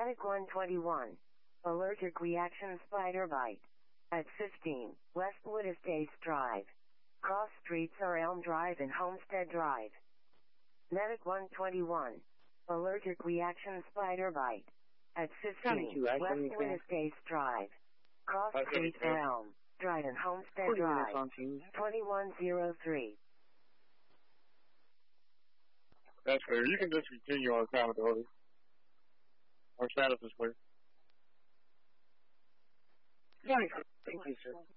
Medic 121. Allergic reaction spider bite. At 15, Westwood Estates Drive. Cross streets are Elm Drive and Homestead Drive. Medic 121. Allergic reaction spider bite. At 15, Westwood Estates Drive. Cross streets are Elm Drive and Homestead Drive. 2103. That's clear. You can just continue on accountability. Our status is clear. Thank you, sir.